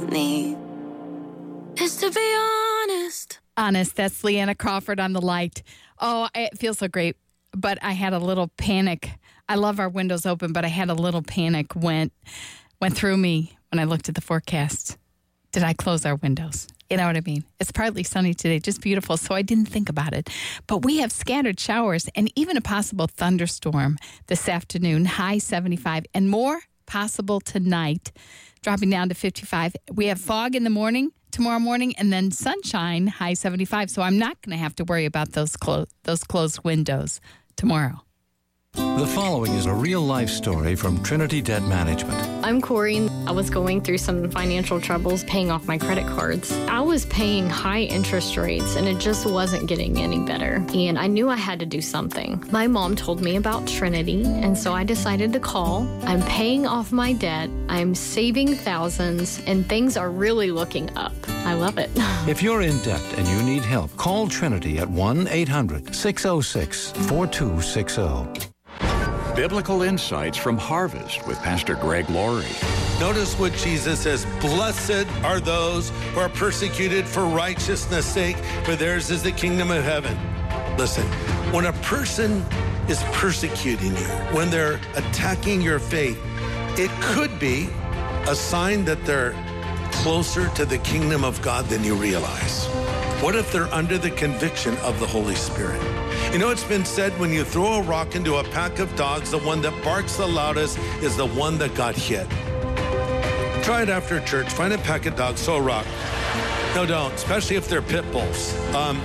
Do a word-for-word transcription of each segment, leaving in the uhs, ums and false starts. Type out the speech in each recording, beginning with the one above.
need is to be honest. Honest, that's Leanna Crawford on The Light. Oh, it feels so great, but I had a little panic. I love our windows open, but I had a little panic went went through me when I looked at the forecast. Did I close our windows? You know what I mean? It's partly sunny today, just beautiful, so I didn't think about it. But we have scattered showers and even a possible thunderstorm this afternoon, high seventy-five, and more possible tonight, dropping down to fifty-five. We have fog in the morning, tomorrow morning, and then sunshine, high seventy-five. So I'm not going to have to worry about those clo- those closed windows tomorrow. The following is a real-life story from Trinity Debt Management. I'm Corey. I was going through some financial troubles paying off my credit cards. I was paying high interest rates, and it just wasn't getting any better. And I knew I had to do something. My mom told me about Trinity, and so I decided to call. I'm paying off my debt. I'm saving thousands, and things are really looking up. I love it. If you're in debt and you need help, call Trinity at one eight hundred six oh six four two six oh. Biblical insights from Harvest with Pastor Greg Laurie. Notice what Jesus says, blessed are those who are persecuted for righteousness' sake, for theirs is the kingdom of heaven. Listen, when a person is persecuting you, when they're attacking your faith, it could be a sign that they're closer to the kingdom of God than you realize. What if they're under the conviction of the Holy Spirit? You know, it's been said when you throw a rock into a pack of dogs, the one that barks the loudest is the one that got hit. Try it after church. Find a pack of dogs, throw a rock. No, don't, especially if they're pit bulls. Um,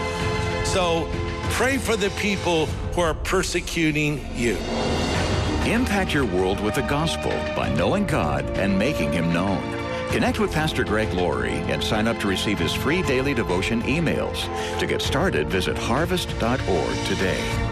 so pray for the people who are persecuting you. Impact your world with the gospel by knowing God and making Him known. Connect with Pastor Greg Laurie and sign up to receive his free daily devotion emails. To get started, visit harvest dot org today.